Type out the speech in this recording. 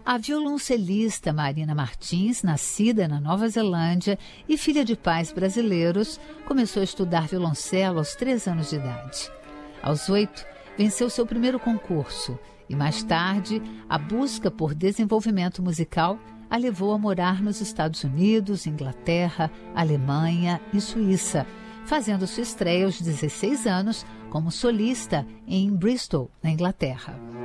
A violoncelista Marina Martins, nascida na Nova Zelândia e filha de pais brasileiros, começou a estudar violoncelo aos 3 anos de idade. Aos 8, venceu seu primeiro concurso e, mais tarde, a busca por desenvolvimento musical a levou a morar nos Estados Unidos, Inglaterra, Alemanha e Suíça, fazendo sua estreia aos 16 anos como solista em Bristol, na Inglaterra.